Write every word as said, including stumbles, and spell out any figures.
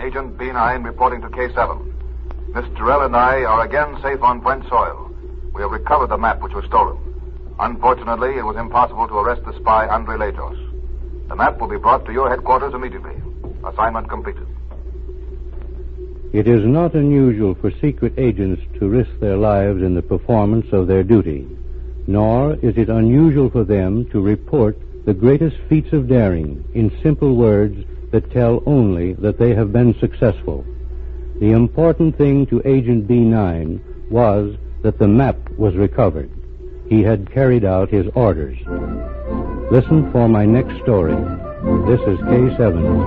Agent B nine reporting to K seven. Miss Durrell and I are again safe on French soil. We have recovered the map which was stolen. Unfortunately, it was impossible to arrest the spy Andre Lajos. The map will be brought to your headquarters immediately. Assignment completed. It is not unusual for secret agents to risk their lives in the performance of their duty, nor is it unusual for them to report the greatest feats of daring in simple words that tell only that they have been successful. The important thing to Agent B nine was that the map was recovered. He had carried out his orders. Listen for my next story. This is K seven.